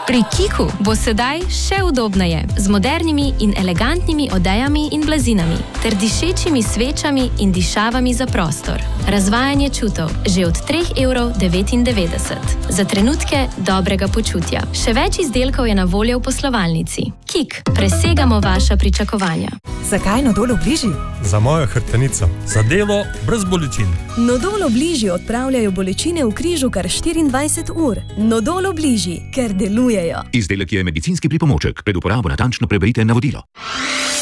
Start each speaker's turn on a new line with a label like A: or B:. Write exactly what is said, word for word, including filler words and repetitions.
A: Pri Kiku bo sedaj še udobneje, z modernimi in elegantnimi odejami in blazinami, ter dišečimi svečami in dišavami za prostor. Razvajanje čutov že od tri evre devetindevetdeset. Za trenutke dobrega počutja. Še več izdelkov je na voljo v poslovalnici. Kik, presegamo vaša pričakovanja.
B: Zakaj Nodol Obliži?
C: Za mojo hrbtenico. Za delo brez bolečin.
B: Nodol Obliži odpravljajo bolečine v križu kar štiriindvajset ur. Nodol Obliži, ker delujejo.
D: Izdelek je medicinski pripomoček. Pred uporabo natančno preberite navodilo.